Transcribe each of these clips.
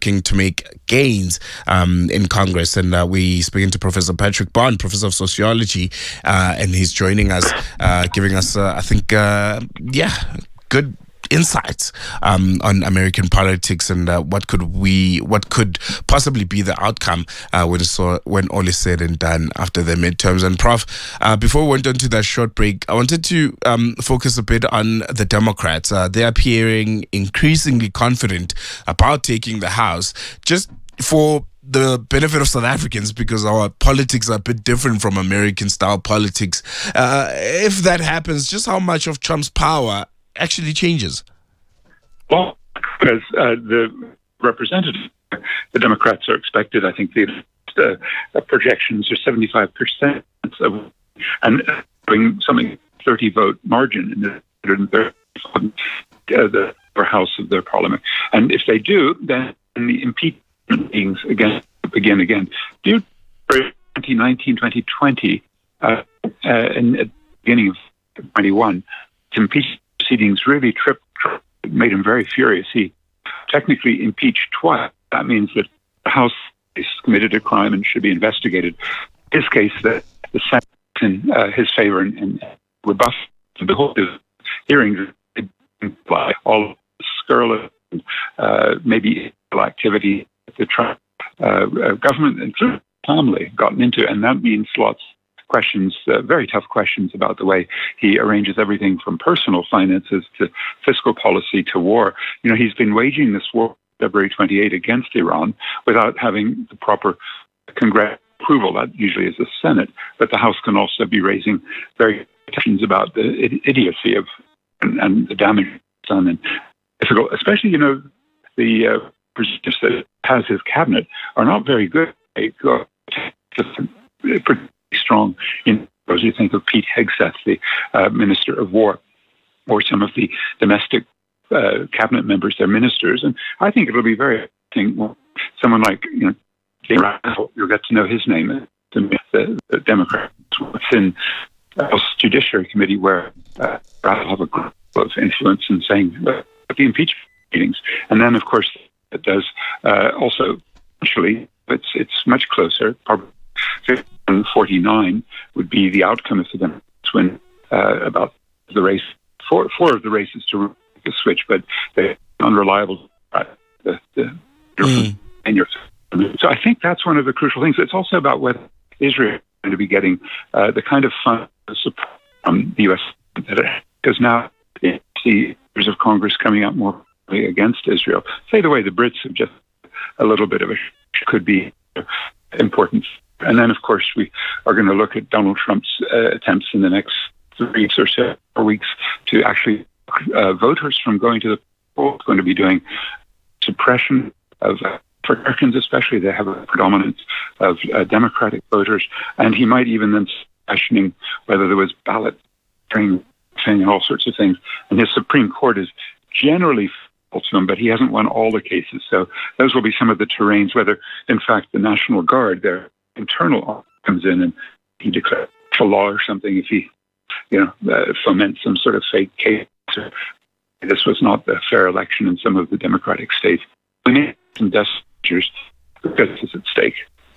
looking to make gains in Congress. And we're speaking to Professor Patrick Bond, Professor of Sociology, and he's joining us, giving us, I think, good insights on American politics and what could possibly be the outcome when all is said and done after the midterms. And Prof, before we went on to that short break, I wanted to focus a bit on the Democrats. They're appearing increasingly confident about taking the House, just for the benefit of South Africans, because our politics are a bit different from American style politics. If that happens, just how much of Trump's power actually changes? Well, because the representatives, the Democrats are expected, I think the projections are 75% of, and doing something 30-vote margin in the 130 the House of their Parliament. And if they do, then the impeachment meetings again. Due to 2019, 2020, and at the beginning of 21, impeachment proceedings really made him very furious. He technically impeached twice. That means that the House has committed a crime and should be investigated. In his case, the Senate in his favor and rebuffed the whole hearings by all scurrilous, maybe illegal activity the Trump government, including family, gotten into, and that means lots of questions, very tough questions about the way he arranges everything from personal finances to fiscal policy to war. You know, he's been waging this war February 28 against Iran without having the proper congressional approval. That usually is the Senate, but the House can also be raising very questions about the idiocy of and the damage done, and difficult, especially, you know, the representatives that has his cabinet are not very good. They go pretty strong in, as you think of Pete Hegseth, the Minister of War, or some of the domestic cabinet members, they're ministers. And I think it'll be very interesting. Well, someone like, you know, Jay Rattle, you'll get to know his name, the Democrats within the House Judiciary Committee, where Rattle have a group of influence in saying the impeachment meetings. And then, of course, it does also, actually, it's much closer. Probably 49 would be the outcome if the Democrats win about the race. Four of the races to switch, but they're unreliable. So I think that's one of the crucial things. It's also about whether Israel is going to be getting the kind of fund support from the U.S. because now the members of Congress coming out more against Israel. Say the way the Brits have just a little bit of a could be important. And then, of course, we are going to look at Donald Trump's attempts in the next 3 weeks or so, 4 weeks, to actually voters from going to the polls. Going to be doing suppression of for Americans, especially. They have a predominance of Democratic voters, and he might even then questioning whether there was ballot thing and all sorts of things. And his Supreme Court is generally to him, but he hasn't won all the cases. So those will be some of the terrains, whether, in fact, the National Guard, their internal comes in and he declares a law or something if he, foments some sort of fake case. This was not a fair election in some of the Democratic states. We need some measures because it's at stake.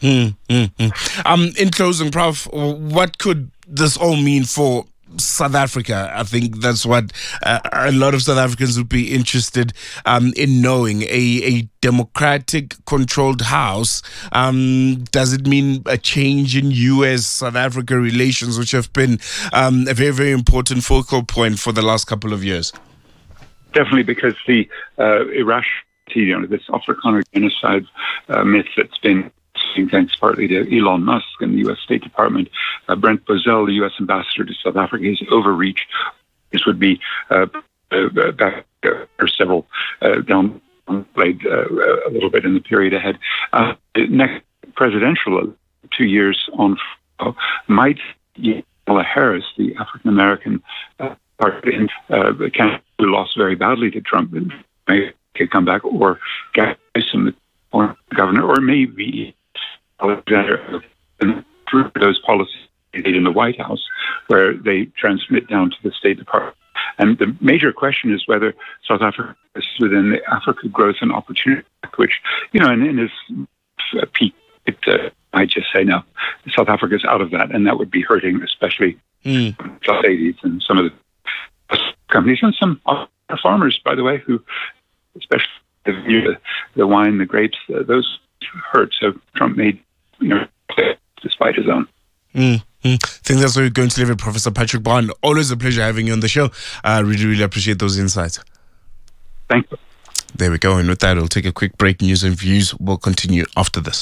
In closing, Prof, what could this all mean for South Africa? I think that's what a lot of South Africans would be interested in knowing. A democratic-controlled house, does it mean a change in U.S.-South Africa relations, which have been a very, very important focal point for the last couple of years? Definitely, because the irrationality, this Afrikaner genocide myth that's been, thanks partly to Elon Musk and the U.S. State Department, Brent Bozell, the U.S. ambassador to South Africa, his overreach. This would be back or several downplayed a little bit in the period ahead. Next presidential 2 years on might Kamala Harris, the African American party, candidate who lost very badly to Trump, may come back, or Gavin, or governor, or maybe Alexander, through those policies in the White House, where they transmit down to the State Department And the major question is whether South Africa is within the Africa Growth and Opportunity Act, which, in its peak, I just say no. South Africa is out of that, and that would be hurting, especially ladies and some of the companies and some farmers, by the way, who, especially the wine, the grapes, those hurt. So Trump made, despite his own. I think that's where we're going to leave it, Professor Patrick Bond. Always a pleasure having you on the show. I really, really appreciate those insights. Thank you. There we go. And with that, we'll take a quick break. News and views will continue after this.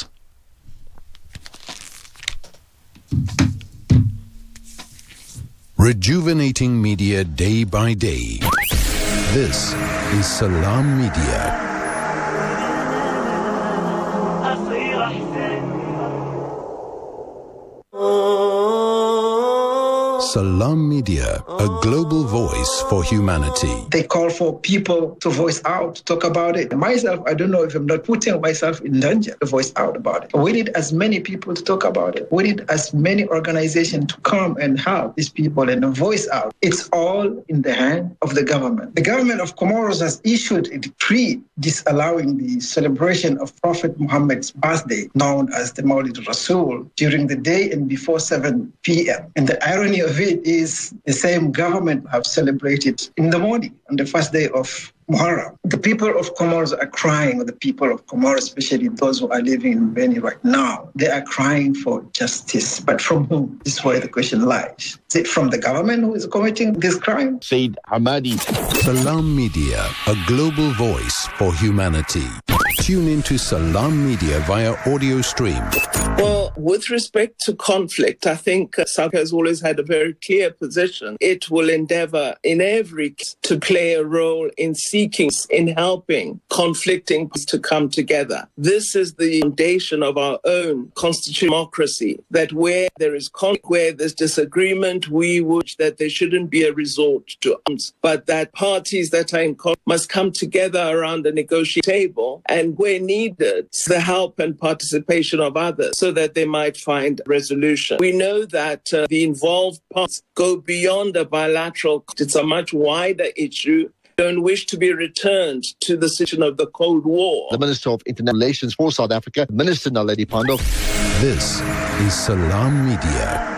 Rejuvenating media day by day. This is Salam Media. Salam Media, a global voice for humanity. They call for people to voice out, to talk about it. Myself, I don't know if I'm not putting myself in danger to voice out about it. We need as many people to talk about it. We need as many organizations to come and help these people and voice out. It's all in the hand of the government. The government of Comoros has issued a decree disallowing the celebration of Prophet Muhammad's birthday, known as the Maulid Rasul, during the day and before 7 p.m. And the irony of it is the same government have celebrated in the morning on the first day of Muharram. The people of Comoros are crying, the people of Comoros, especially those who are living in Beni right now, they are crying for justice. But from whom? This is where the question lies. Is it from the government who is committing this crime? Said Hamadi. Salam Media, a global voice for humanity. Tune into Salam Media via audio stream. Well, with respect to conflict, I think South Africa has always had a very clear position. It will endeavor in every case to play a role in seeking, in helping conflicting parties to come together. This is the foundation of our own constitutional democracy, that where there is conflict, where there's disagreement, we wish that there shouldn't be a resort to arms, but that parties that are in conflict must come together around a negotiating table, and where needed, the help and participation of others so that they might find resolution. We know that the involved parties go beyond a bilateral. It's a much wider issue. Don't wish to be returned to the situation of the Cold War. The Minister of International Relations for South Africa, Minister Naledi Pandor. This is Salam Media.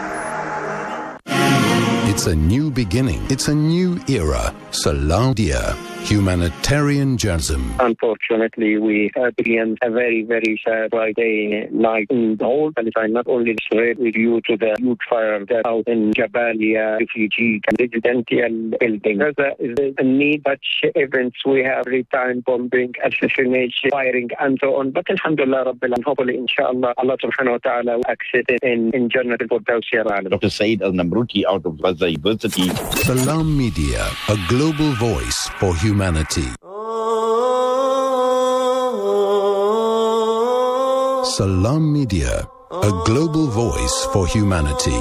It's a new beginning. It's a new era. Salam Media. Humanitarian journalism. Unfortunately, we began a very, very sad Friday night in the whole Palestine, not only Israel, due to the huge fire that out in Jabalia refugee residential building. There is a need such events. We have return bombing, assassination, firing, and so on. But alhamdulillah, Rabbil, and hopefully, inshallah, Allah subhanahu wa ta'ala will accept it in Jannah al-Firdaus. Dr. Said Al-Namruti out of Gaza University. Salam Media, a global voice for humanity. Salam Media, a global voice for humanity.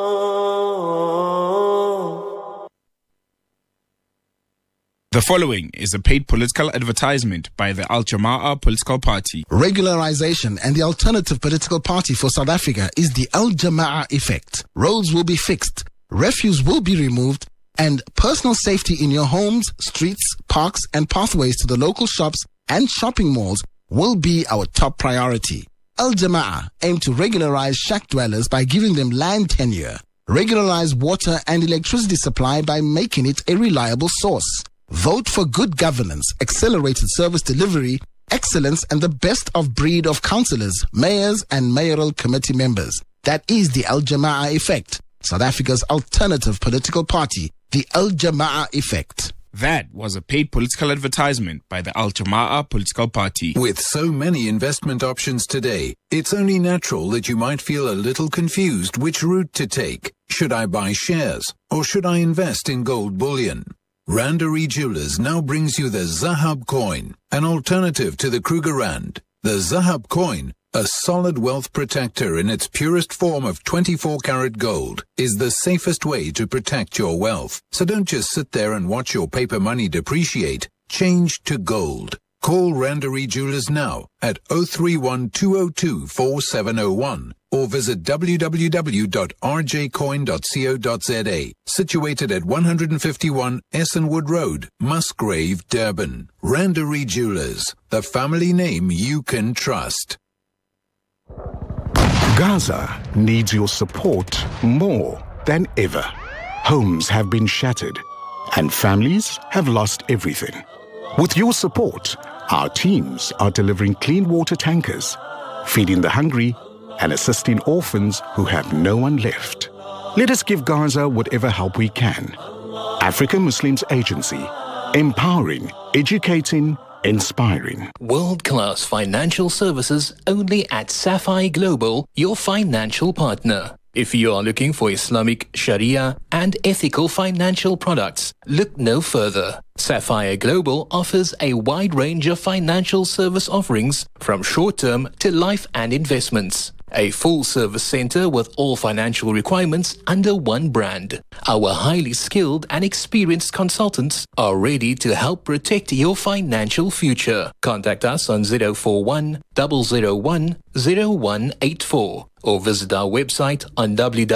The following is a paid political advertisement by the Al Jama'ah political party. Regularization and the alternative political party for South Africa is the Al Jama'ah effect. Roads will be fixed, refuse will be removed, and personal safety in your homes, streets, parks, and pathways to the local shops and shopping malls will be our top priority. Al Jama'ah aim to regularize shack dwellers by giving them land tenure, regularize water and electricity supply by making it a reliable source. Vote for good governance, accelerated service delivery, excellence, and the best of breed of councillors, mayors, and mayoral committee members. That is the Al Jama'ah effect, South Africa's alternative political party, the Al Jama'ah effect. That was a paid political advertisement by the Al Jama'ah political party. With so many investment options today, it's only natural that you might feel a little confused which route to take. Should I buy shares or should I invest in gold bullion? Randery Jewelers now brings you the Zahab coin, an alternative to the Kruger Rand. The Zahab coin, a solid wealth protector in its purest form of 24-karat gold, is the safest way to protect your wealth. So don't just sit there and watch your paper money depreciate. Change to gold. Call Randery Jewelers now at 031 202 4701 or visit www.rjcoin.co.za. Situated at 151 Essenwood Road, Musgrave, Durban. Randery Jewelers, the family name you can trust. Gaza needs your support more than ever. Homes have been shattered and families have lost everything. With your support, our teams are delivering clean water tankers, feeding the hungry, and assisting orphans who have no one left. Let us give Gaza whatever help we can. African Muslims Agency, empowering, educating, inspiring. World-class financial services only at Sapphire Global, your financial partner. If you are looking for Islamic, Sharia and ethical financial products, look no further. Sapphire Global offers a wide range of financial service offerings from short-term to life and investments. A full-service center with all financial requirements under one brand. Our highly skilled and experienced consultants are ready to help protect your financial future. Contact us on 041 001 0184 or visit our website on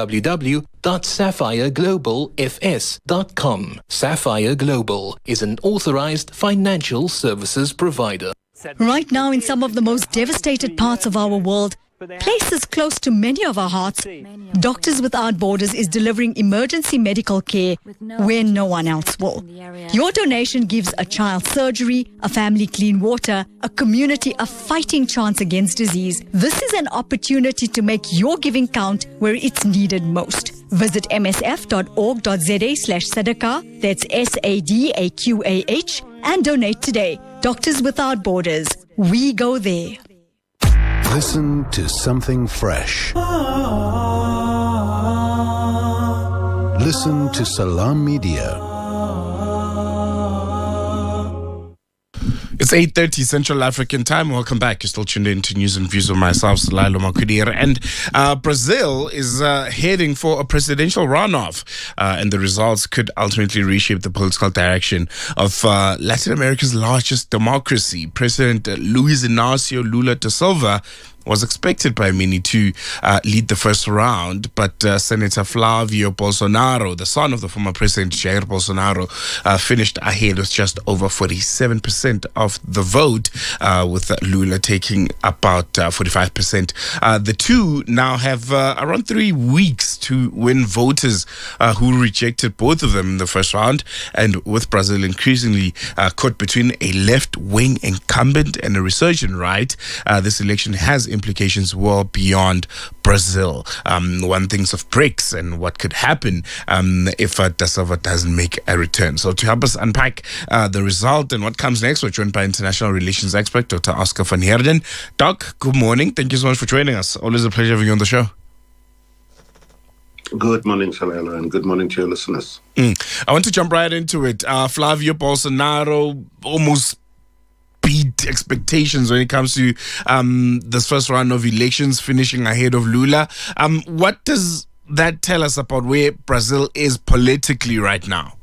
www.sapphireglobalfs.com. Sapphire Global is an authorized financial services provider. Right now, in some of the most devastated parts of our world, places close to many of our hearts, Doctors Without Borders is delivering emergency medical care where no one else will. Your donation gives a child surgery, a family clean water, a community a fighting chance against disease. This is an opportunity to make your giving count where it's needed most. Visit msf.org.za/sadaqah, that's SADAQAH, and donate today. Doctors Without Borders, we go there. Listen to something fresh. Listen to Salam Media. It's 8:30 Central African time. Welcome back. You're still tuned in to News and Views with myself, Salalo Makudir. And Brazil is heading for a presidential runoff. And the results could ultimately reshape the political direction of Latin America's largest democracy. President Luiz Inácio Lula da Silva was expected by many to lead the first round, but Senator Flavio Bolsonaro, the son of the former President Jair Bolsonaro, finished ahead with just over 47% of the vote, with Lula taking about 45%. The two now have around 3 weeks to win voters who rejected both of them in the first round, and with Brazil increasingly caught between a left-wing incumbent and a resurgent right, this election has implications well beyond Brazil. One thinks of BRICS and what could happen if Da Silva doesn't make a return. So to help us unpack the result and what comes next, we're joined by international relations expert Dr. Oscar van Heerden. Doc, good morning. Thank you so much for joining us. Always a pleasure having you on the show. Good morning, Salala, and good morning to your listeners. I want to jump right into it. Flavio Bolsonaro almost beat expectations when it comes to this first round of elections, finishing ahead of Lula. What does that tell us about where Brazil is politically right now?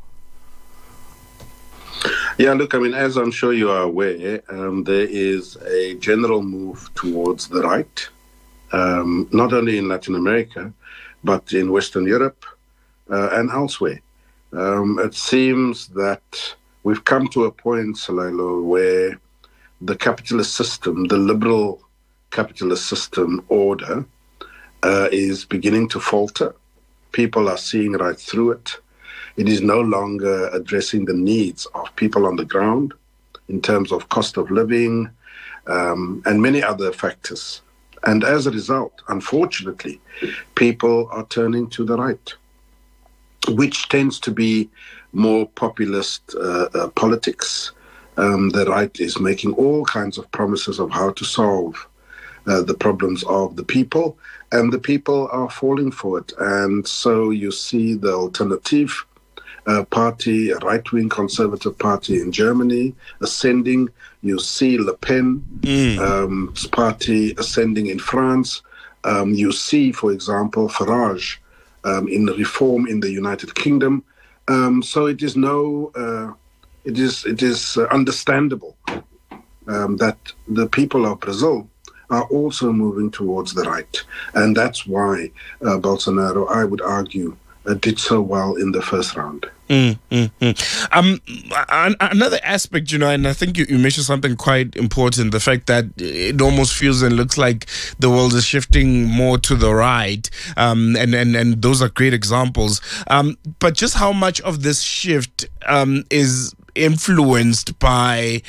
Yeah, look, I mean, as I'm sure you are aware, there is a general move towards the right, not only in Latin America, but in Western Europe and elsewhere. It seems that we've come to a point, Salalo, where the capitalist system, the liberal capitalist system order, is beginning to falter. People are seeing right through it. It is no longer addressing the needs of people on the ground in terms of cost of living and many other factors. And as a result, unfortunately, people are turning to the right, which tends to be more populist politics. The right is making all kinds of promises of how to solve the problems of the people, and the people are falling for it. And so you see the Alternative Party, a right-wing conservative party in Germany, ascending. You see Le Pen's party ascending in France. You see, for example, Farage in the Reform in the United Kingdom. So it is understandable that the people of Brazil are also moving towards the right. And that's why Bolsonaro, I would argue, did so well in the first round. Another aspect, and I think you mentioned something quite important, the fact that it almost feels and looks like the world is shifting more to the right, and those are great examples. But just how much of this shift is influenced by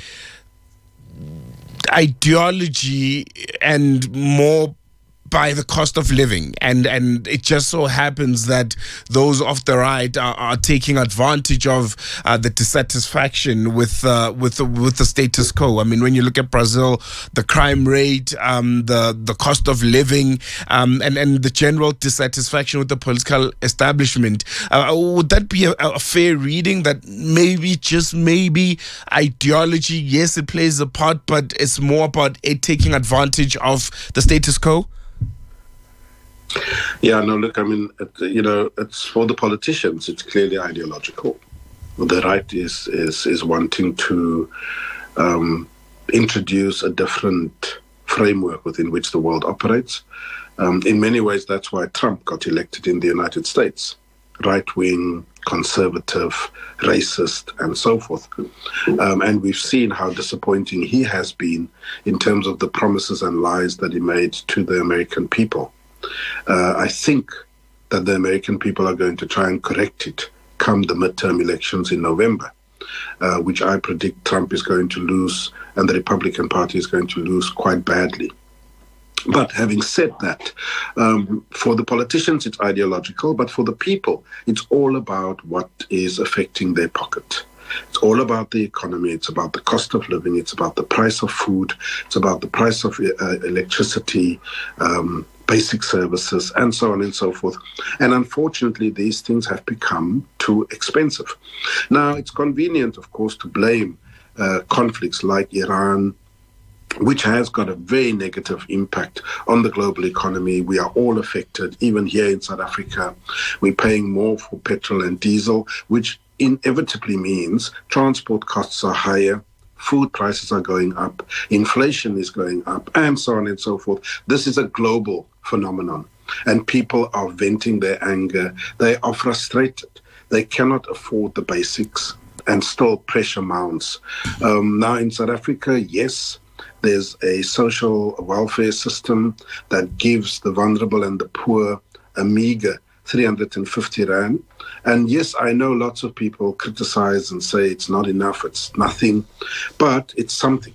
ideology and more by the cost of living, and it just so happens that those of the right are taking advantage of the dissatisfaction with the status quo. I mean, when you look at Brazil, the crime rate, the cost of living, and the general dissatisfaction with the political establishment, would that be a fair reading that maybe, just maybe, ideology, yes, it plays a part, but it's more about it taking advantage of the status quo? Yeah, no, look, I mean, it's for the politicians, it's clearly ideological. The right is wanting to introduce a different framework within which the world operates. In many ways, that's why Trump got elected in the United States. Right-wing, conservative, racist, and so forth. And we've seen how disappointing he has been in terms of the promises and lies that he made to the American people. I think that the American people are going to try and correct it come the midterm elections in November, which I predict Trump is going to lose and the Republican Party is going to lose quite badly. But having said that, for the politicians, it's ideological, but for the people, it's all about what is affecting their pocket. It's all about the economy. It's about the cost of living. It's about the price of food. It's about the price of electricity, basic services, and so on and so forth. And unfortunately, these things have become too expensive. Now, it's convenient, of course, to blame conflicts like Iran, which has got a very negative impact on the global economy. We are all affected. Even here in South Africa, we're paying more for petrol and diesel, which inevitably means transport costs are higher, food prices are going up, inflation is going up, and so on and so forth. This is a global phenomenon, and people are venting their anger. They are frustrated. They cannot afford the basics, and still pressure mounts. Now in South Africa, yes, there's a social welfare system that gives the vulnerable and the poor a meager 350 Rand. And yes, I know lots of people criticize and say it's not enough, it's nothing, but it's something.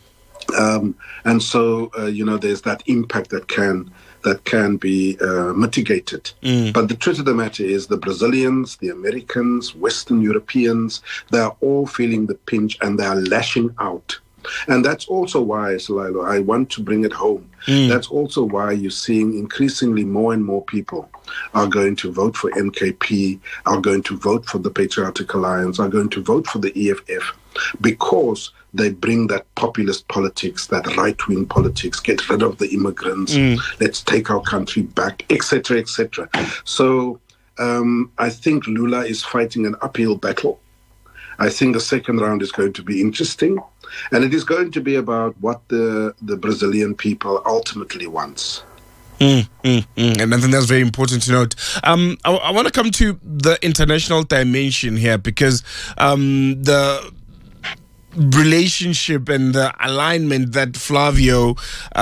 And so, there's that impact that can be mitigated. But the truth of the matter is the Brazilians, the Americans, Western Europeans, they are all feeling the pinch and they are lashing out. And that's also why, Salilo, I want to bring it home. That's also why you're seeing increasingly more and more people are going to vote for NKP, are going to vote for the Patriotic Alliance, are going to vote for the EFF, because they bring that populist politics, that right-wing politics, get rid of the immigrants, let's take our country back, etc., etc. So I think Lula is fighting an uphill battle. I think the second round is going to be interesting, and it is going to be about what the Brazilian people ultimately wants. And I think that's very important to note. I want to come to the international dimension here, because the relationship and the alignment that Flavio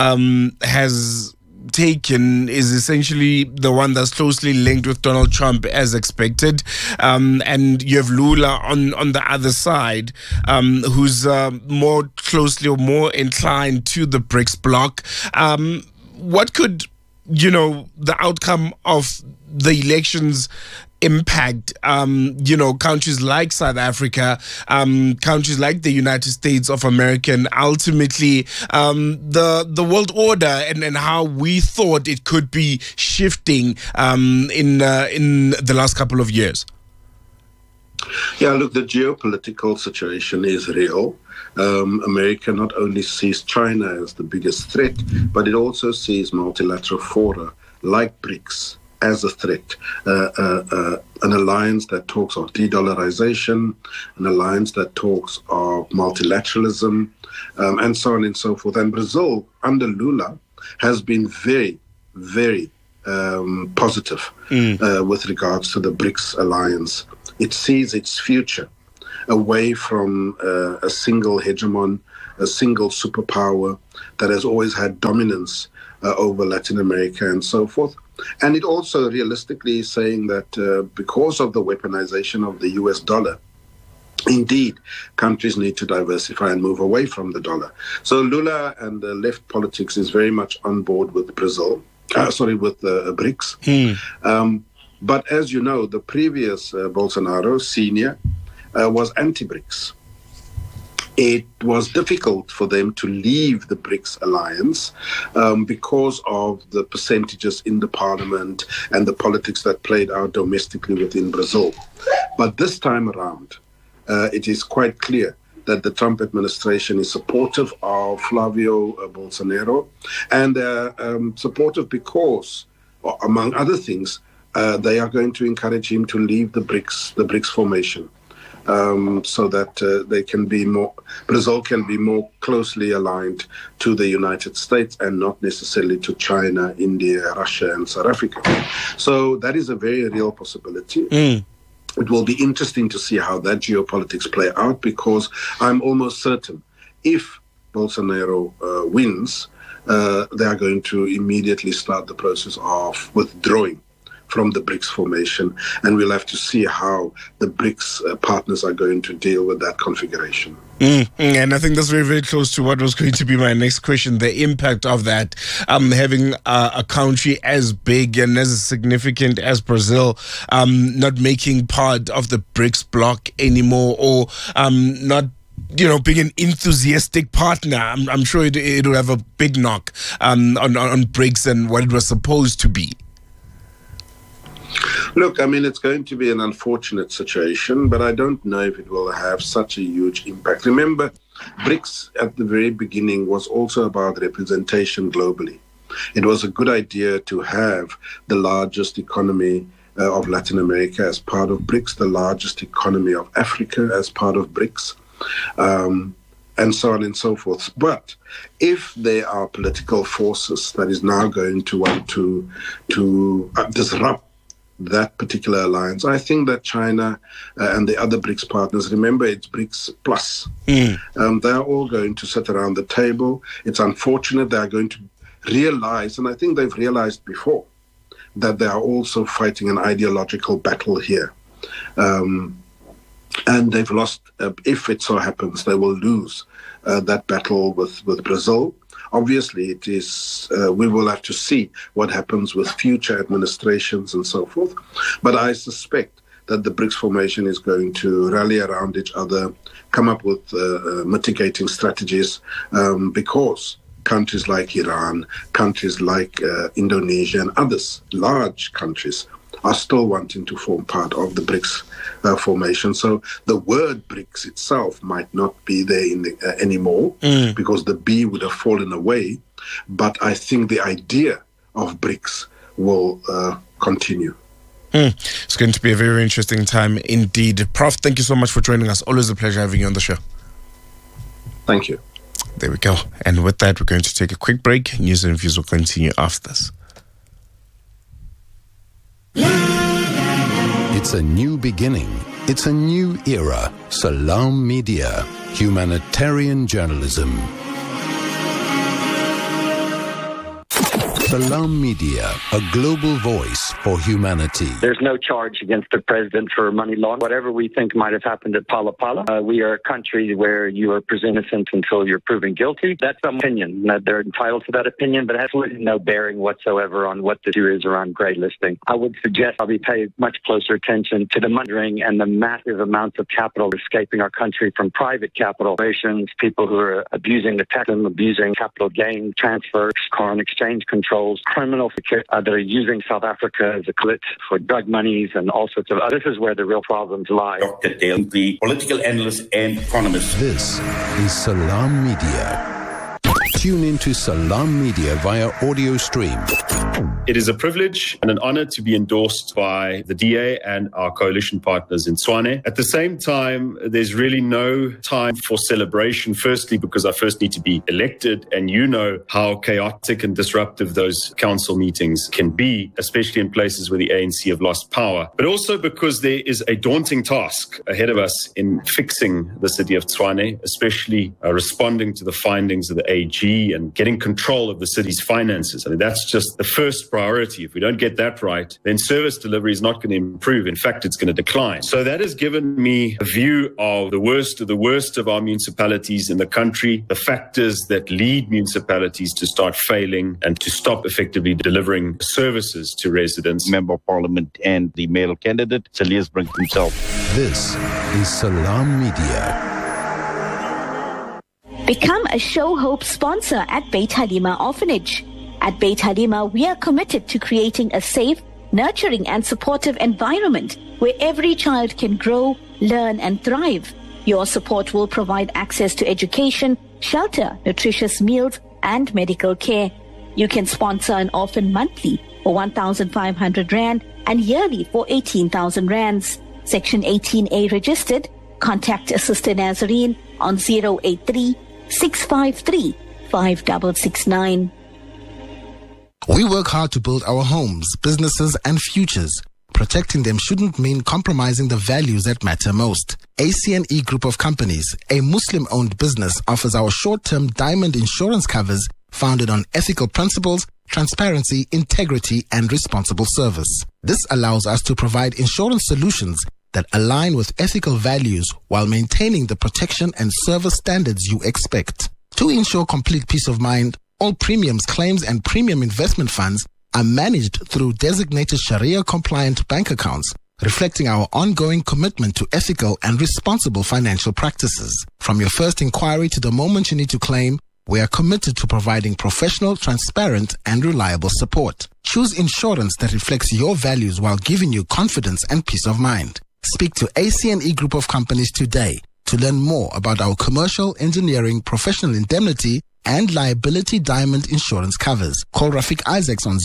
has taken is essentially the one that's closely linked with Donald Trump, as expected, and you have Lula on the other side, who's more closely or more inclined to the BRICS bloc. What could the outcome of the elections impact countries like South Africa, countries like the United States of America, and ultimately the world order and how we thought it could be shifting in the last couple of years? Yeah, look, the geopolitical situation is real. America not only sees China as the biggest threat, but it also sees multilateral fora like BRICS as a threat, an alliance that talks of de-dollarization, an alliance that talks of multilateralism, and so on and so forth. And Brazil, under Lula, has been very, very positive with regards to the BRICS alliance. It sees its future away from a single hegemon, a single superpower that has always had dominance over Latin America and so forth. And it also realistically is saying that because of the weaponization of the US dollar, indeed, countries need to diversify and move away from the dollar. So Lula and the left politics is very much on board with Brazil, with BRICS. But as you know, the previous Bolsonaro senior was anti-BRICS. It was difficult for them to leave the BRICS alliance because of the percentages in the parliament and the politics that played out domestically within Brazil. But this time around, it is quite clear that the Trump administration is supportive of Flavio Bolsonaro, and supportive because, among other things, they are going to encourage him to leave the BRICS formation. So that they can be Brazil can be more closely aligned to the United States and not necessarily to China, India, Russia, and South Africa. So that is a very real possibility. It will be interesting to see how that geopolitics play out, because I'm almost certain if Bolsonaro wins, they are going to immediately start the process of withdrawing from the BRICS formation, and we'll have to see how the BRICS partners are going to deal with that configuration. And I think that's very, very close to what was going to be my next question, the impact of that, having a country as big and as significant as Brazil not making part of the BRICS bloc anymore, or not being an enthusiastic partner. I'm sure it will have a big knock on BRICS and what it was supposed to be. Look, I mean, it's going to be an unfortunate situation, but I don't know if it will have such a huge impact. Remember, BRICS at the very beginning was also about representation globally. It was a good idea to have the largest economy of Latin America as part of BRICS, the largest economy of Africa as part of BRICS, and so on and so forth. But if there are political forces that is now going to want to disrupt that particular alliance, I think that China and the other BRICS partners, remember it's BRICS plus, they are all going to sit around the table. It's unfortunate they are going to realize, and I think they've realized before, that they are also fighting an ideological battle here. And they've lost, if it so happens, they will lose that battle with Brazil. Obviously, it is. We will have to see what happens with future administrations and so forth. But I suspect that the BRICS formation is going to rally around each other, come up with mitigating strategies, because countries like Iran, countries like Indonesia and others, large countries, are still wanting to form part of the BRICS formation. So the word BRICS itself might not be there anymore, because the B would have fallen away. But I think the idea of BRICS will continue. It's going to be a very interesting time indeed. Prof, thank you so much for joining us. Always a pleasure having you on the show. Thank you. There we go. And with that, we're going to take a quick break. News and views will continue after this. It's a new beginning. It's a new era. Salam Media. Humanitarian journalism. Salam Media, a global voice for humanity. There's no charge against the president for money laundering. Whatever we think might have happened at Pala Pala, we are a country where you are presumed innocent until you're proven guilty. That's an opinion. They're entitled to that opinion, but it has absolutely no bearing whatsoever on what the issue is around grey listing. I would suggest probably pay much closer attention to the money laundering and the massive amounts of capital escaping our country from private capital operations, people who are abusing the tax system, abusing capital gain transfers, foreign exchange control, criminal that are using South Africa as a clit for drug monies and all sorts of this is where the real problems lie. Dr. Dale, the political analyst and economist. This is Salam Media. Tune into Salam Media via audio stream It is a privilege and an honor to be endorsed by the DA and our coalition partners in Tshwane. At the same time, there's really no time for celebration. Firstly, because I first need to be elected, and you know how chaotic and disruptive those council meetings can be, especially in places where the ANC have lost power. But also because there is a daunting task ahead of us in fixing the city of Tshwane, especially responding to the findings of the AG and getting control of the city's finances. I mean, that's just the first priority. If we don't get that right, then service delivery is not going to improve. In fact, it's going to decline. So that has given me a view of the worst of our municipalities in the country, the factors that lead municipalities to start failing and to stop effectively delivering services to residents. Member of Parliament and the male candidate, Salias Brink himself. This is Salam Media. Become a Show Hope sponsor at Beit Halima Orphanage. At Beit Halima, we are committed to creating a safe, nurturing and supportive environment where every child can grow, learn and thrive. Your support will provide access to education, shelter, nutritious meals and medical care. You can sponsor an orphan monthly for 1,500 Rand and yearly for 18,000 Rands. Section 18A registered. Contact Sister Nazarene on 083-653-5669. We work hard to build our homes, businesses and futures. Protecting them shouldn't mean compromising the values that matter most. ACNE Group of Companies, a Muslim-owned business, offers our short-term diamond insurance covers founded on ethical principles, transparency, integrity and responsible service. This allows us to provide insurance solutions that align with ethical values while maintaining the protection and service standards you expect. To ensure complete peace of mind, all premiums, claims and premium investment funds are managed through designated Sharia-compliant bank accounts, reflecting our ongoing commitment to ethical and responsible financial practices. From your first inquiry to the moment you need to claim, we are committed to providing professional, transparent and reliable support. Choose insurance that reflects your values while giving you confidence and peace of mind. Speak to ACNE Group of Companies today to learn more about our commercial, engineering, professional indemnity and liability diamond insurance covers. Call Rafiq Isaacs on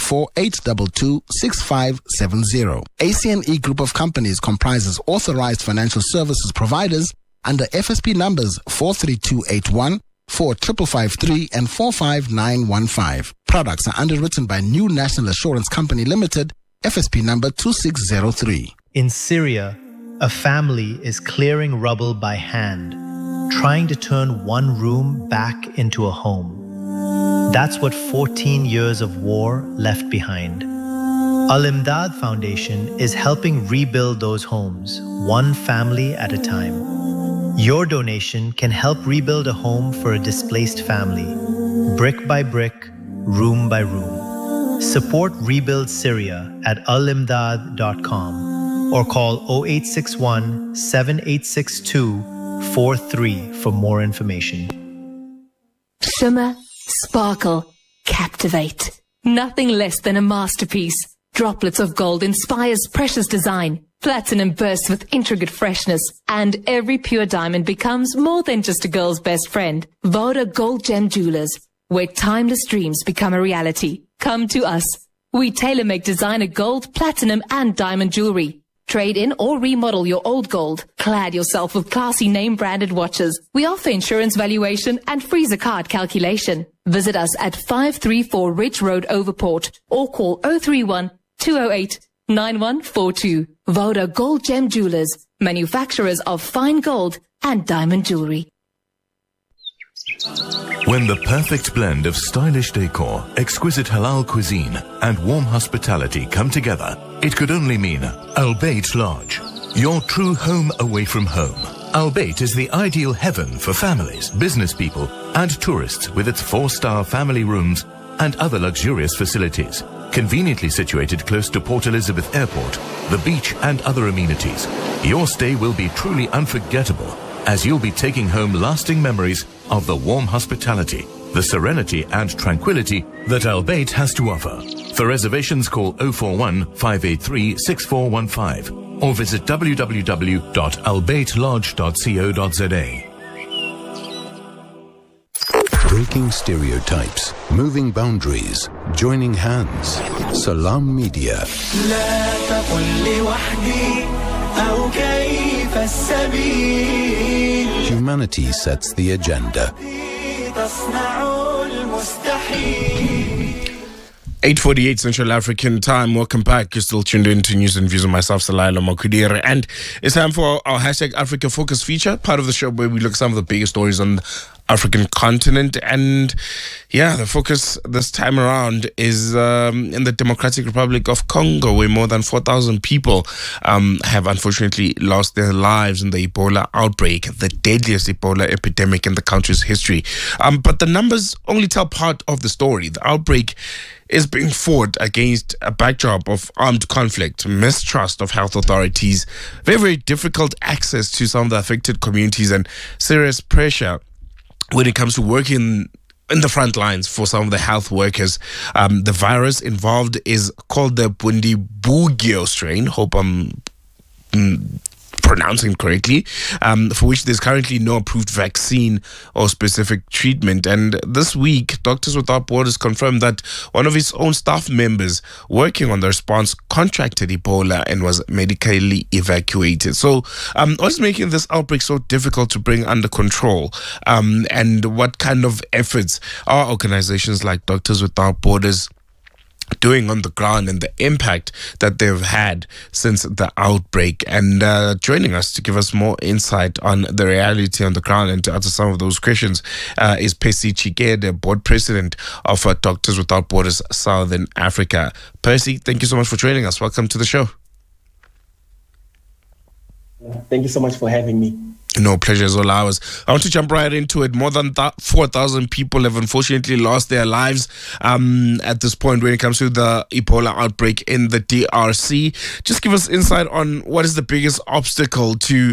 084-822-6570. ACNE Group of Companies comprises authorized financial services providers under FSP numbers 43281, 4553 and 45915. Products are underwritten by New National Assurance Company Limited, FSP number 2603. In Syria, a family is clearing rubble by hand, trying to turn one room back into a home. That's what 14 years of war left behind. Al-Imdad Foundation is helping rebuild those homes, one family at a time. Your donation can help rebuild a home for a displaced family, brick by brick, room by room. Support Rebuild Syria at alimdad.com or call 0861 7862 43 for more information. Shimmer, sparkle, captivate. Nothing less than a masterpiece. Droplets of gold inspires precious design. Platinum bursts with intricate freshness. And every pure diamond becomes more than just a girl's best friend. Voda Gold Gem Jewelers, where timeless dreams become a reality. Come to us. We tailor-make designer gold, platinum and diamond jewelry. Trade in or remodel your old gold. Clad yourself with classy name-branded watches. We offer insurance valuation and freezer card calculation. Visit us at 534 Ridge Road, Overport, or call 031-208-9142. Voda Gold Gem Jewelers, manufacturers of fine gold and diamond jewelry. When the perfect blend of stylish decor, exquisite halal cuisine, and warm hospitality come together, it could only mean Al Bayt Lodge, your true home away from home. Al Bayt is the ideal heaven for families, business people, and tourists with its 4-star family rooms and other luxurious facilities. Conveniently situated close to Port Elizabeth Airport, the beach, and other amenities, your stay will be truly unforgettable, as you'll be taking home lasting memories of the warm hospitality, the serenity and tranquility that Al Bayt has to offer. For reservations, call 041-583-6415 or visit www.albaytlodge.co.za. Brick Breaking stereotypes, moving boundaries, joining hands. Salam Media. Humanity sets the agenda. 8:48 Central African time. Welcome back. You're still tuned in to News and Views with myself, Salailo Mokudire. And it's time for our hashtag Africa Focus feature, part of the show where we look at some of the biggest stories on the African continent. And yeah, the focus this time around is in the Democratic Republic of Congo, where more than 4,000 people have unfortunately lost their lives in the Ebola outbreak, the deadliest Ebola epidemic in the country's history. But the numbers only tell part of the story. The outbreak is being fought against a backdrop of armed conflict, mistrust of health authorities, very, very difficult access to some of the affected communities, and serious pressure when it comes to working in the front lines for some of the health workers. The virus involved is called the Bundibugyo strain. Hope I'm pronouncing correctly, for which there's currently no approved vaccine or specific treatment. And this week, Doctors Without Borders confirmed that one of its own staff members working on the response contracted Ebola and was medically evacuated. So what's making this outbreak so difficult to bring under control? And what kind of efforts are organizations like Doctors Without Borders doing on the ground, and the impact that they've had since the outbreak? And joining us to give us more insight on the reality on the ground and to answer some of those questions is Percy Chike, the board president of Doctors Without Borders Southern Africa. Percy, thank you so much for joining us. Welcome to the show. Thank you so much for having me. No, pleasure is all ours. I want to jump right into it. More than 4,000 people have unfortunately lost their lives at this point when it comes to the Ebola outbreak in the DRC. Just give us insight on what is the biggest obstacle to,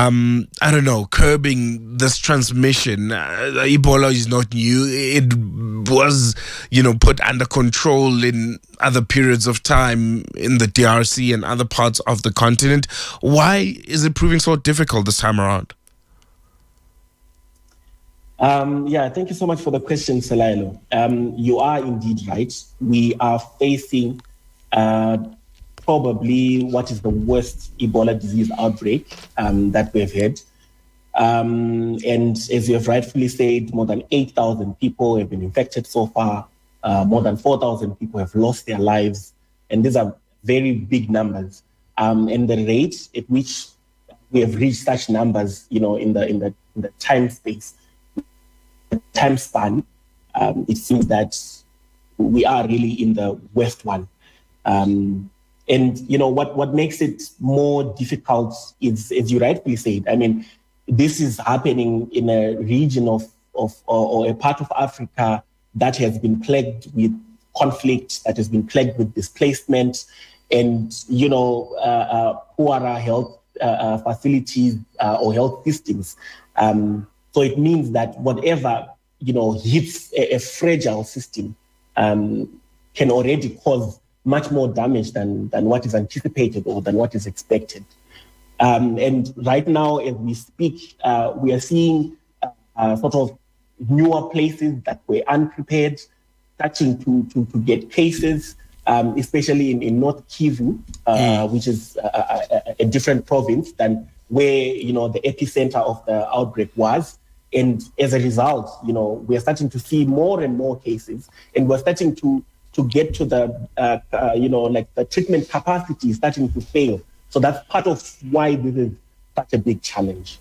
curbing this transmission. Ebola is not new. It was, put under control in other periods of time in the DRC and other parts of the continent. Why is it proving so difficult this time around? Thank you so much for the question, Salailo. You are indeed right. We are facing probably what is the worst Ebola disease outbreak that we've had. And as you have rightfully said, more than 8,000 people have been infected so far. More than 4,000 people have lost their lives. And these are very big numbers. And the rate at which we have reached such numbers, in the time span, it seems that we are really in the worst one. And what makes it more difficult is, as you rightfully said, this is happening in a region or a part of Africa that has been plagued with conflict, that has been plagued with displacement, and poorer health facilities or health systems. So it means that whatever hits a fragile system can already cause much more damage than what is anticipated or than what is expected. And right now, as we speak, we are seeing sort of newer places that were unprepared starting to get cases, especially in North Kivu, which is a different province than where the epicenter of the outbreak was. And as a result, we're starting to see more and more cases, and we're starting to get to the the treatment capacity starting to fail. So that's part of why this is such a big challenge.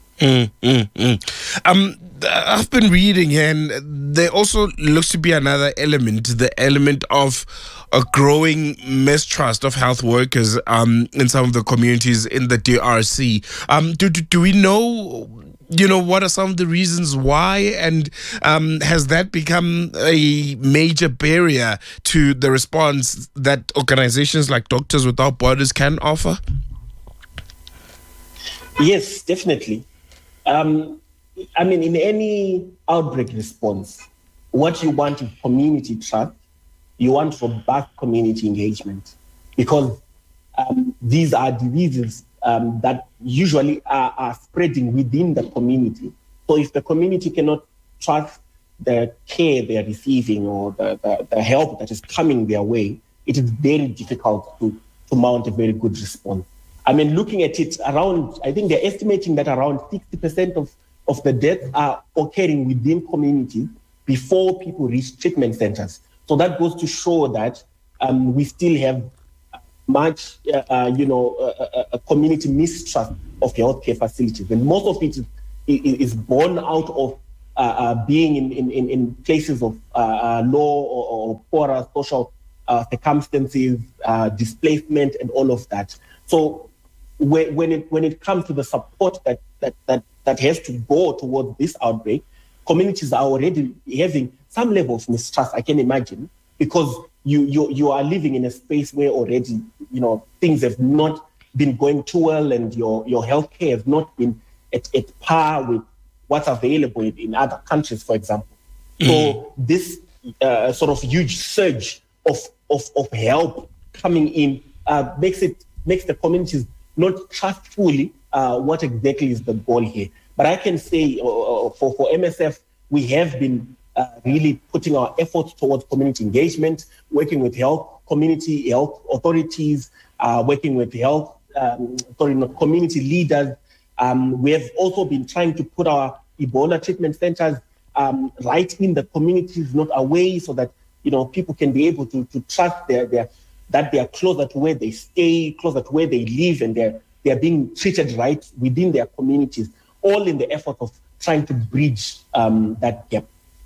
I've been reading, and there also looks to be another element, the element of a growing mistrust of health workers in some of the communities in the DRC. Do we know, what are some of the reasons why, and has that become a major barrier to the response that organizations like Doctors Without Borders can offer? Yes, definitely. In any outbreak response, what you want is community trust. You want robust community engagement, because these are diseases that usually are spreading within the community. So if the community cannot trust the care they're receiving or the help that is coming their way, it is very difficult to mount a very good response. I mean, looking at it around, I think they're estimating that around 60% of the deaths are occurring within communities before people reach treatment centers. So that goes to show that we still have much, a community mistrust of healthcare facilities. And most of it is born out of being in places of low or poorer social circumstances, displacement, and all of that. So when it comes to the support that has to go towards this outbreak, communities are already having some level of mistrust, I can imagine, because you are living in a space where already, things have not been going too well, and your healthcare has not been at par with what's available in other countries, for example. So this sort of huge surge of help coming in makes the communities not trust fully what exactly is the goal here. But I can say for MSF, we have been really putting our efforts towards community engagement, working with community health authorities, working with community leaders. We have also been trying to put our Ebola treatment centers right in the communities, not away, so that people can be able to trust that they are closer to where they stay, closer to where they live, and they are being treated right within their communities, all in the effort of trying to bridge that gap.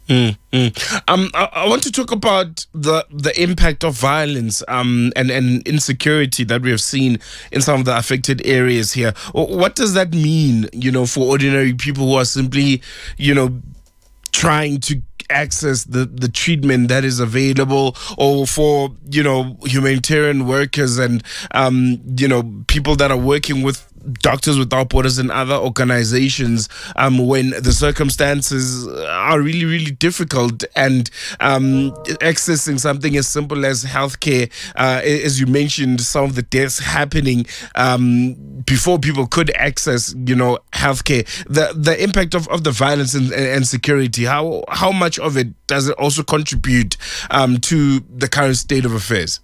I want to talk about the impact of violence and insecurity that we have seen in some of the affected areas here. What does that mean, for ordinary people who are simply, trying to access the treatment that is available, or for humanitarian workers and people that are working with Doctors Without Borders and other organizations when the circumstances are really, really difficult, and accessing something as simple as healthcare, as you mentioned, some of the deaths happening before people could access healthcare. The impact of the violence and security, how much of it does it also contribute to the current state of affairs?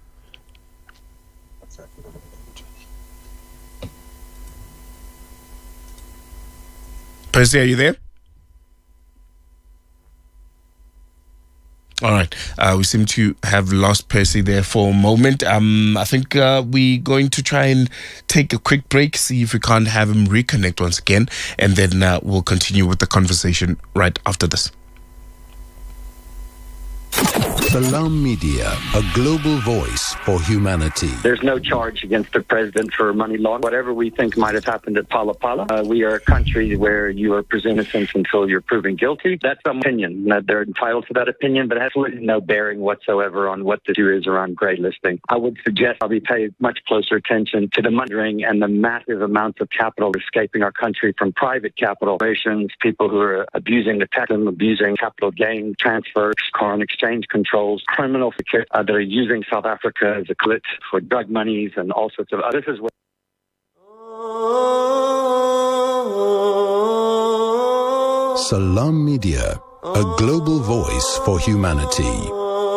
Percy, are you there? All right. We seem to have lost Percy there for a moment. I think we're going to try and take a quick break, see if we can't have him reconnect once again, and then we'll continue with the conversation right after this. Salam Media, a global voice for humanity. There's no charge against the president for money laundering. Whatever we think might have happened at Pala Pala, we are a country where you are presumed innocent until you're proven guilty. That's an opinion. They're entitled to that opinion, but it has absolutely no bearing whatsoever on what the issue is around grey listing. I would suggest we pay much closer attention to the money laundering and the massive amounts of capital escaping our country from private capital operations, people who are abusing the tax system, abusing capital gain transfers, foreign exchange controls, criminal that are using South Africa as a clit for drug monies and all sorts of others. This is what Salam Media, a global voice for humanity.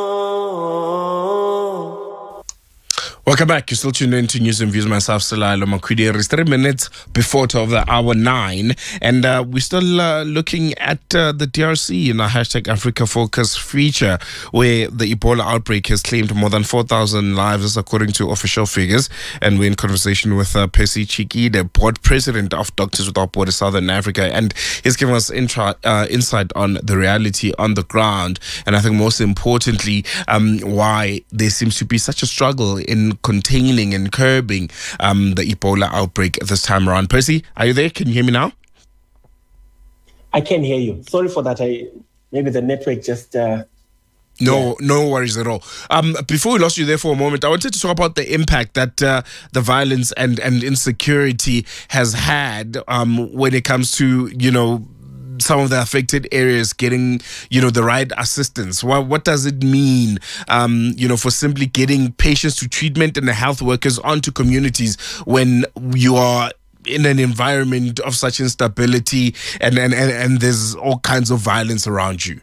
Welcome back. You're still tuned in to News and Views. Myself, Salalo Makwidi. It's 3 minutes before 12 the hour 9. And we're still looking at the DRC in our hashtag Africa Focus feature, where the Ebola outbreak has claimed more than 4,000 lives, according to official figures. And we're in conversation with Percy Chiki, the board president of Doctors Without Borders Southern Africa. And he's giving us insight on the reality on the ground. And I think most importantly, why there seems to be such a struggle in containing and curbing the Ebola outbreak this time around. Percy, are you there? Can you hear me now? I can hear you. Sorry for that. Maybe the network just... No worries at all. Before we lost you there for a moment, I wanted to talk about the impact that the violence and insecurity has had when it comes to, some of the affected areas getting, the right assistance. What does it mean, for simply getting patients to treatment and the health workers onto communities when you are in an environment of such instability and there's all kinds of violence around you?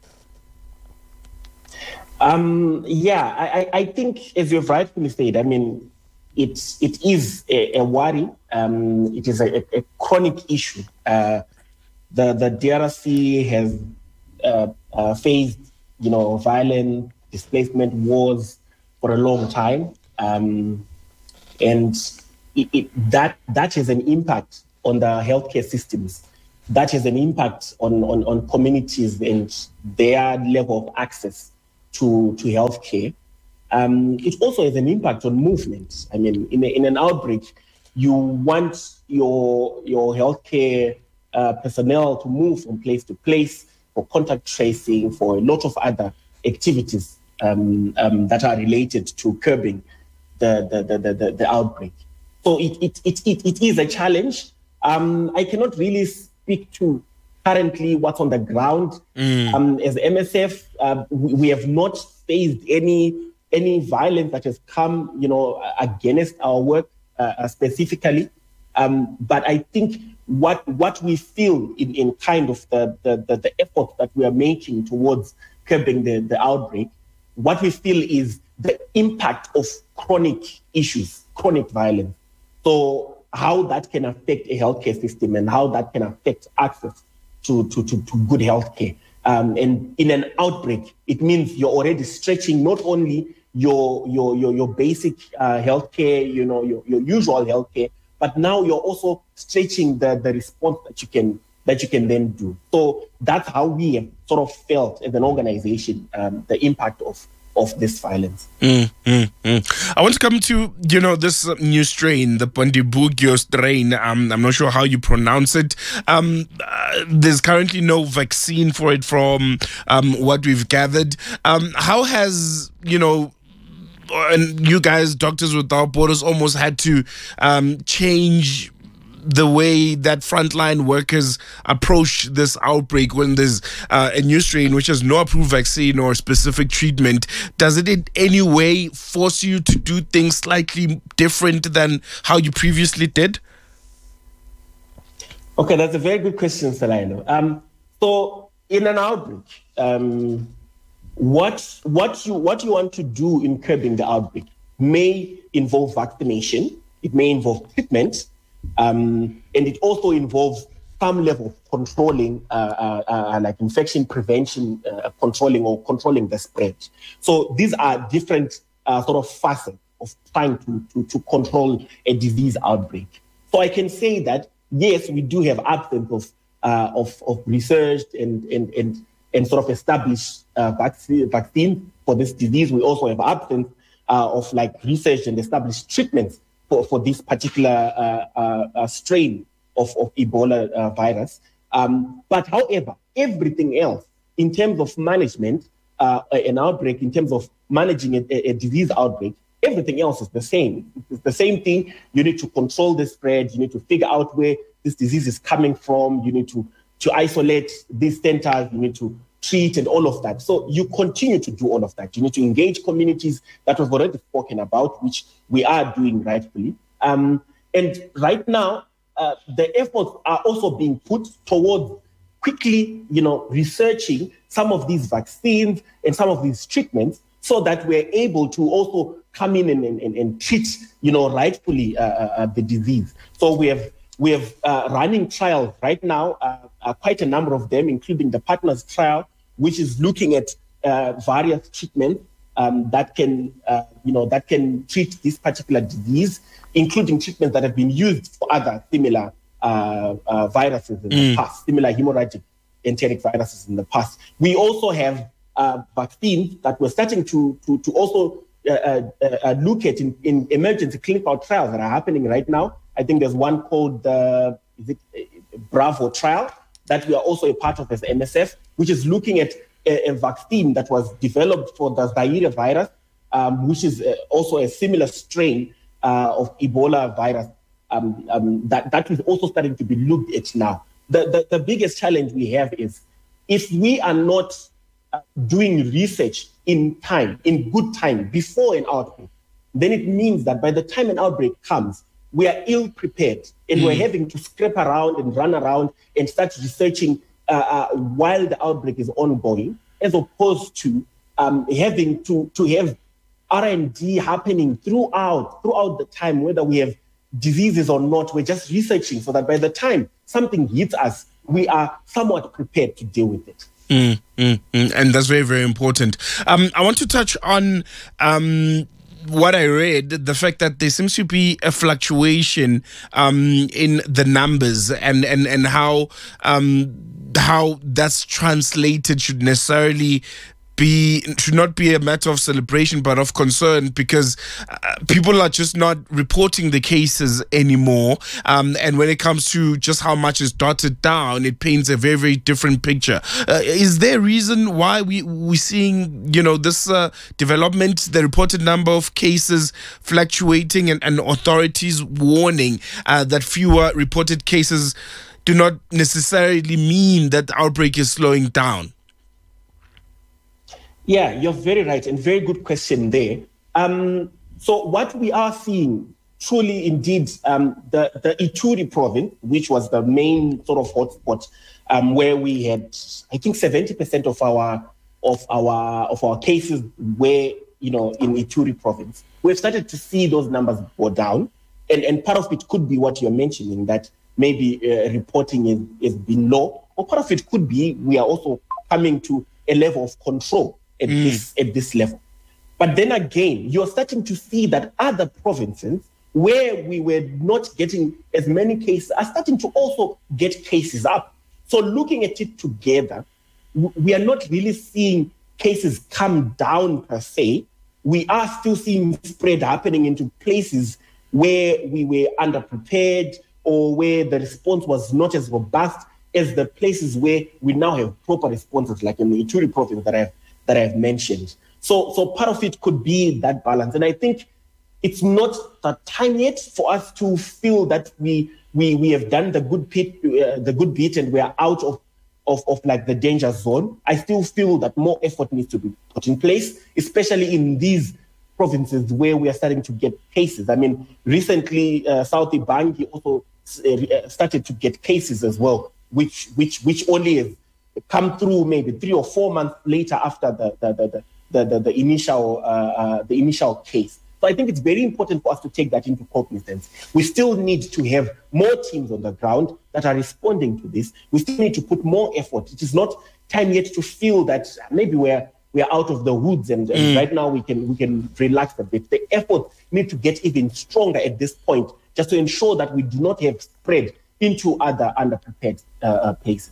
I think, as you've rightfully said, I mean, it is a worry. It is a chronic issue. The DRC has faced, violent displacement wars for a long time, and that has an impact on the healthcare systems. That has an impact on communities and their level of access to healthcare. It also has an impact on movement. I mean, in an outbreak, you want your healthcare personnel to move from place to place for contact tracing, for a lot of other activities that are related to curbing the outbreak. So it is a challenge. I cannot really speak to currently what's on the ground. As MSF, we have not faced any violence that has come, against our work specifically. But I think what we feel in kind of the effort that we are making towards curbing the outbreak, what we feel is the impact of chronic issues, chronic violence. So how that can affect a healthcare system and how that can affect access to good healthcare. And in an outbreak, it means you're already stretching not only your basic healthcare, your usual healthcare, but now you're also stretching the response that you can then do. So that's how we have sort of felt as an organization the impact of this violence. I want to come to, this new strain, the Bundibugyo strain. I'm not sure how you pronounce it. There's currently no vaccine for it from what we've gathered. How has, and you guys, Doctors Without Borders, almost had to change the way that frontline workers approach this outbreak when there's a new strain which has no approved vaccine or specific treatment? Does it in any way force you to do things slightly different than how you previously did? Okay, that's a very good question, Salino. So in an outbreak, what you want to do in curbing the outbreak may involve vaccination, it may involve treatment, and it also involves some level of controlling, like infection prevention, controlling the spread. So these are different sort of facets of trying to control a disease outbreak. So I can say that yes, we do have absence of research and sort of established vaccine for this disease. We also have absence of like research and established treatments for this particular strain of Ebola virus. But however, everything else in terms of management, an outbreak, in terms of managing a disease outbreak, everything else is the same. It's the same thing. You need to control the spread. You need to figure out where this disease is coming from. You need to isolate these centers. You need to treat and all of that. So you continue to do all of that. You need to engage communities that we've already spoken about, which we are doing rightfully. And right now, the efforts are also being put towards quickly, researching some of these vaccines and some of these treatments so that we're able to also come in and treat, rightfully the disease. So we have running trials right now, quite a number of them, including the Partners trial, which is looking at various treatments that can treat this particular disease, including treatments that have been used for other similar viruses in the past, similar hemorrhagic enteric viruses in the past. We also have vaccines that we're starting to also look at in emergency clinical trials that are happening right now. I think there's one called the Bravo trial that we are also a part of as MSF, which is looking at a vaccine that was developed for the Zaire virus, which is also a similar strain of Ebola virus that is also starting to be looked at now. The biggest challenge we have is if we are not doing research in good time, before an outbreak, then it means that by the time an outbreak comes, we are ill prepared, and we're having to scrape around and run around and start researching while the outbreak is ongoing, as opposed to having to have R&D happening throughout the time, whether we have diseases or not. We're just researching so that by the time something hits us, we are somewhat prepared to deal with it. And that's very, very important. I want to touch on what I read, the fact that there seems to be a fluctuation in the numbers and how that's translated should not be a matter of celebration but of concern, because people are just not reporting the cases anymore, and when it comes to just how much is dotted down, it paints a very, very different picture. Is there a reason why we're seeing this development, the reported number of cases fluctuating, and authorities warning that fewer reported cases do not necessarily mean that the outbreak is slowing down? Yeah, you're very right, and very good question there. So what we are seeing, truly indeed, the Ituri province, which was the main sort of hotspot, where we had, I think, 70% of our cases were, in Ituri province. We've started to see those numbers go down, and part of it could be what you're mentioning, that maybe reporting is been low, or part of it could be we are also coming to a level of control at this level. But then again, you're starting to see that other provinces where we were not getting as many cases are starting to also get cases up. So looking at it together, we are not really seeing cases come down per se. We are still seeing spread happening into places where we were underprepared or where the response was not as robust as the places where we now have proper responses, like in the Ituri province that I've mentioned. So part of it could be that balance. And I think it's not the time yet for us to feel that we have done the good bit and we are out of like the danger zone. I still feel that more effort needs to be put in place, especially in these provinces where we are starting to get cases. I mean, recently, South Ibangi also started to get cases as well, which only has come through maybe 3 or 4 months later after the initial case. So I think it's very important for us to take that into cognizance. We still need to have more teams on the ground that are responding to this. We still need to put more effort. It is not time yet to feel that maybe we're out of the woods and right now we can relax a bit. The effort needs to get even stronger at this point, just to ensure that we do not have spread into other underprepared places.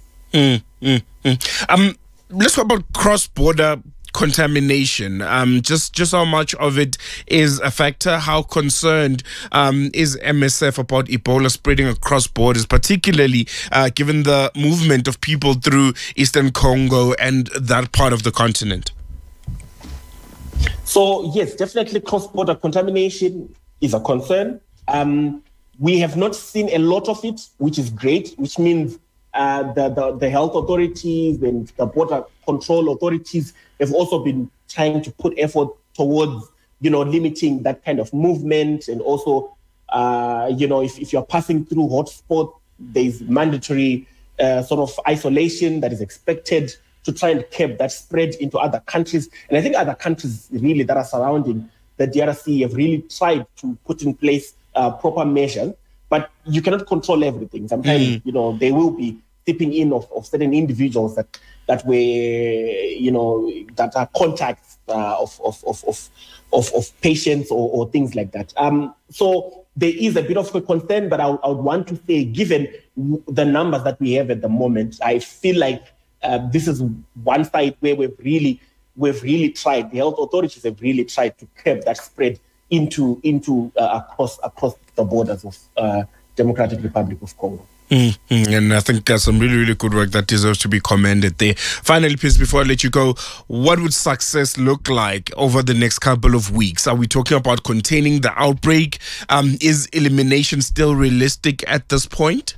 Let's talk about cross-border contamination. Just how much of it is a factor? How concerned is MSF about Ebola spreading across borders, particularly given the movement of people through Eastern Congo and that part of the continent? So yes, definitely cross-border contamination is a concern. We have not seen a lot of it, which is great, which means the health authorities and the border control authorities have also been trying to put effort towards, limiting that kind of movement. And also, if you're passing through hotspot, there's mandatory sort of isolation that is expected to try and curb that spread into other countries. And I think other countries really that are surrounding the DRC have really tried to put in place proper measures. But you cannot control everything. Sometimes, there will be tipping in of certain individuals that were, that are contacts of patients or things like that. So there is a bit of a concern, but I would want to say, given the numbers that we have at the moment, I feel like this is one side where we've really tried. The health authorities have really tried to curb that spread into across the borders of Democratic Republic of Congo. And I think some really, really good work that deserves to be commended there. Finally, please, before I let you go, what would success look like over the next couple of weeks? Are we talking about containing the outbreak? Is elimination still realistic at this point?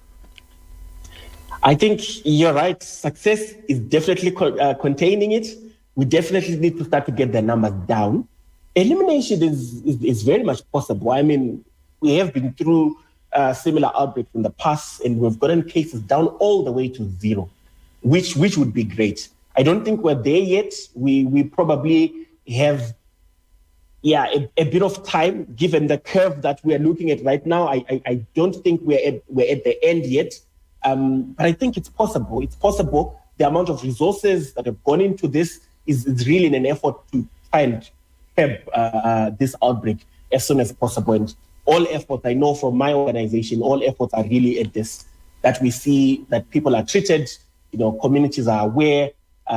I think you're right. Success is definitely containing it. We definitely need to start to get the numbers down. Elimination is very much possible. I mean, we have been through similar outbreaks in the past, and we've gotten cases down all the way to 0, which would be great. I don't think we're there yet. We probably have a bit of time given the curve that we are looking at right now. I don't think we're at the end yet, but I think it's possible. It's possible. The amount of resources that have gone into this is really in an effort to try and curb this outbreak as soon as possible. And all efforts, I know from my organization, all efforts are really at this, that we see that people are treated, communities are aware,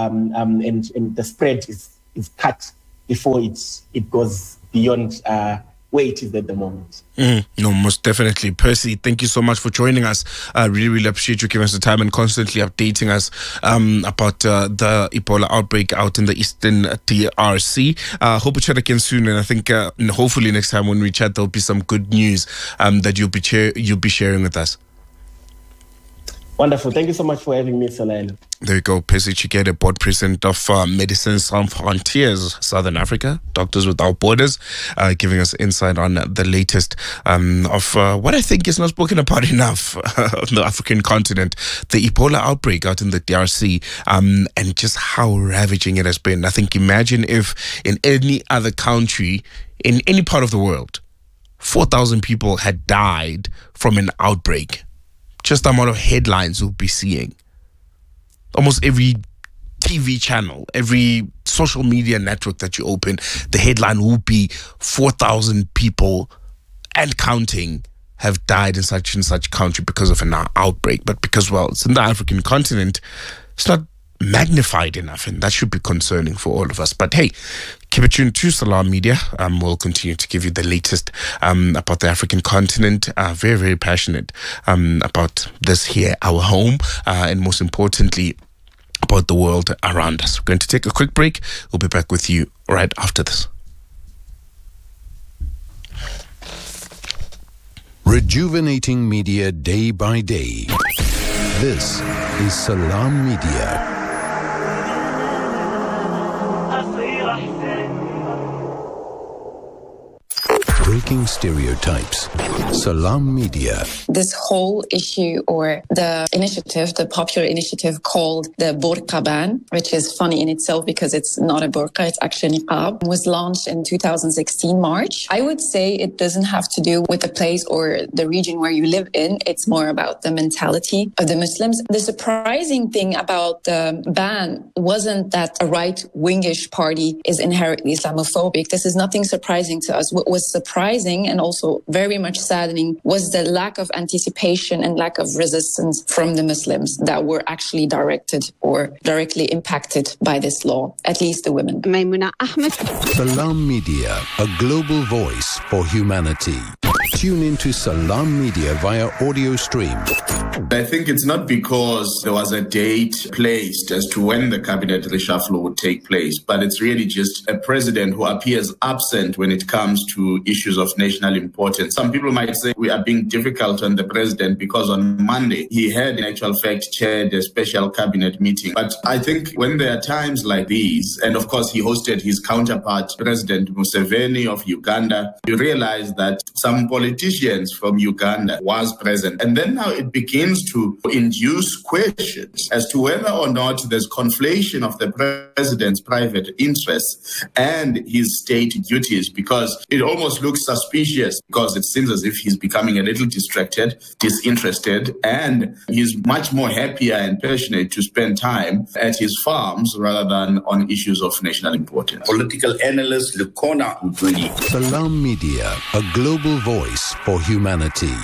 and the spread is cut before it goes beyond where it is at the moment. No, most definitely. Percy, thank you so much for joining us. I really appreciate you giving us the time and constantly updating us about the Ebola outbreak out in the Eastern DRC. Hope we chat again soon, and I think hopefully next time when we chat there'll be some good news that you'll be sharing with us. Wonderful. Thank you so much for having me, Solano. There you go. Percy Chikede, board president of Medicines Sans Frontiers, Southern Africa, Doctors Without Borders, giving us insight on the latest of what I think is not spoken about enough on the African continent, the Ebola outbreak out in the DRC, and just how ravaging it has been. I think imagine if in any other country, in any part of the world, 4,000 people had died from an outbreak. Just the amount of headlines we'll be seeing. Almost every TV channel, every social media network that you open, the headline will be 4,000 people and counting have died in such and such country because of an outbreak. But because, well, it's in the African continent, it's not magnified enough, and that should be concerning for all of us. But hey, keep it tuned to Salam Media. We'll continue to give you the latest about the African continent. Very, very passionate about this here, our home, and most importantly, about the world around us. We're going to take a quick break. We'll be back with you right after this. Rejuvenating media day by day. This is Salam Media. Breaking stereotypes. Salam Media. This whole issue, or the initiative, the popular initiative called the burqa ban, which is funny in itself because it's not a burqa, it's actually niqab, was launched in 2016 March. I would say it doesn't have to do with the place or the region where you live in. It's more about the mentality of the Muslims. The surprising thing about the ban wasn't that a right-wingish party is inherently Islamophobic. This is nothing surprising to us. What was surprising and also very much saddening was the lack of anticipation and lack of resistance from the Muslims that were actually directed or directly impacted by this law, at least the women. Maimuna Ahmed. Salam Media, a global voice for humanity. Tune into Salam Media via audio stream. I think it's not because there was a date placed as to when the cabinet reshuffle would take place, but it's really just a president who appears absent when it comes to issues of national importance. Some people might say we are being difficult on the president because on Monday he had in actual fact chaired a special cabinet meeting. But I think when there are times like these, and of course he hosted his counterpart, President Museveni of Uganda, you realize that some politicians from Uganda was present. And then now it begins to induce questions as to whether or not there's conflation of the president's private interests and his state duties, because it almost looks suspicious, because it seems as if he's becoming a little distracted, disinterested, and he's much more happier and passionate to spend time at his farms rather than on issues of national importance. Political analyst Lukona Mpuli. Salam Media, a global voice for humanity.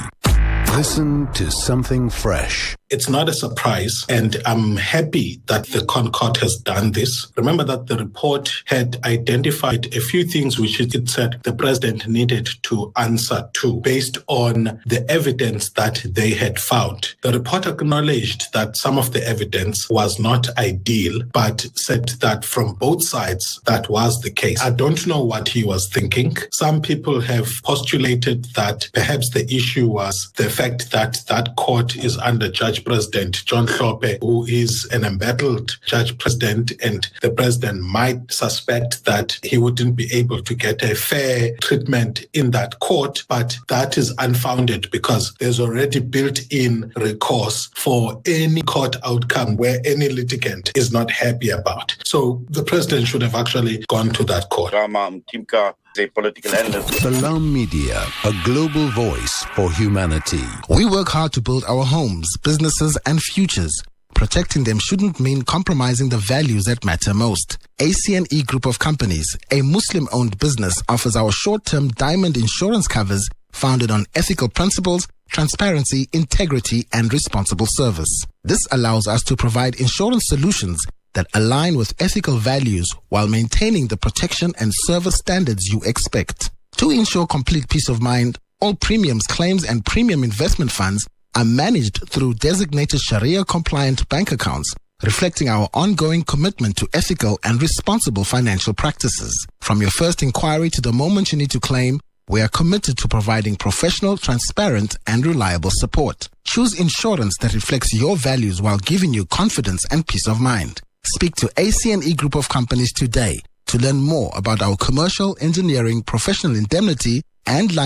Listen to something fresh. It's not a surprise, and I'm happy that the Concord has done this. Remember that the report had identified a few things which it said the president needed to answer to based on the evidence that they had found. The report acknowledged that some of the evidence was not ideal, but said that from both sides that was the case. I don't know what he was thinking. Some people have postulated that perhaps the issue was the fact that that court is under judgment Judge President John Hlophe, who is an embattled Judge President, and the President might suspect that he wouldn't be able to get a fair treatment in that court, but that is unfounded because there's already built-in recourse for any court outcome where any litigant is not happy about. So the President should have actually gone to that court. A political analyst. Salam Media, a global voice for humanity. We work hard to build our homes, businesses, and futures. Protecting them shouldn't mean compromising the values that matter most. ACNE Group of Companies, a Muslim-owned business, offers our short-term diamond insurance covers founded on ethical principles, transparency, integrity, and responsible service. This allows us to provide insurance solutions that align with ethical values while maintaining the protection and service standards you expect. To ensure complete peace of mind, all premiums, claims, and premium investment funds are managed through designated Sharia-compliant bank accounts, reflecting our ongoing commitment to ethical and responsible financial practices. From your first inquiry to the moment you need to claim, we are committed to providing professional, transparent, and reliable support. Choose insurance that reflects your values while giving you confidence and peace of mind. Speak to ACNE Group of Companies today to learn more about our commercial, engineering, professional indemnity, and